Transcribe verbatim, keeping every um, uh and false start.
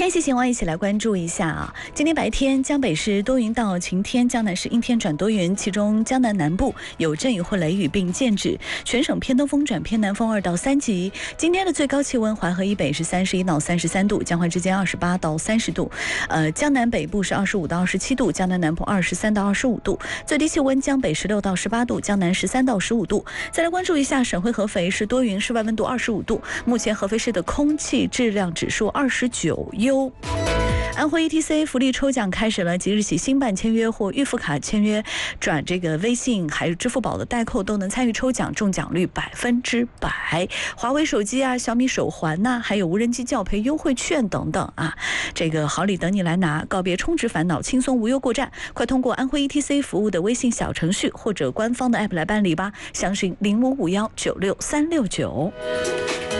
天气情况一起来关注一下啊。今天白天江北是多云到晴天，江南是阴天转多云，其中江南南部有阵雨或雷雨并见指，全省偏东风转偏南风二到三级。今天的最高气温，淮河以北是三十一到三十三度，江淮之间二十八到三十度，呃，江南北部是二十五到二十七度，江南南部二十三到二十五度，最低气温江北十六到十八度，江南十三到十五度。再来关注一下省会合肥是多云，室外温度二十五度，目前合肥市的空气质量指数二十九优。安徽 E T C 福利抽奖开始了，即日起新办签约或预付卡签约转这个微信还有支付宝的代扣都能参与抽奖，中奖率百分之百。华为手机啊、小米手环呐、啊，还有无人机教培优惠券等等啊，这个好礼等你来拿，告别充值烦恼，轻松无忧过站。快通过安徽 E T C 服务的微信小程序或者官方的 app 来办理吧，详询零五五幺九六三六九。